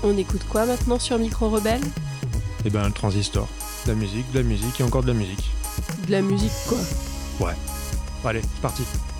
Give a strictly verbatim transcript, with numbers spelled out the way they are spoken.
On écoute quoi maintenant sur Micro Rebelle ? Eh ben, le transistor. De la musique, de la musique et encore de la musique. De la musique quoi ? Ouais. Allez, c'est parti.